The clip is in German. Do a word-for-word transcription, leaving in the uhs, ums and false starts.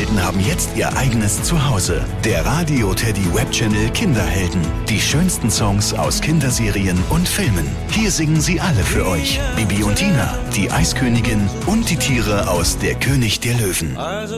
Kinderhelden haben jetzt ihr eigenes Zuhause. Der Radio Teddy Webchannel Kinderhelden. Die schönsten Songs aus Kinderserien und Filmen. Hier singen sie alle für euch. Bibi und Tina, die Eiskönigin und die Tiere aus Der König der Löwen.